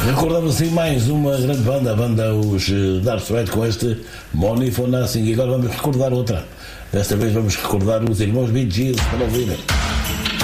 Recordamos assim mais uma grande banda, a banda os Dire Straits, com este Money for Nothing. E agora vamos recordar outra. Desta vez vamos recordar os irmãos Bee Gees para ouvir.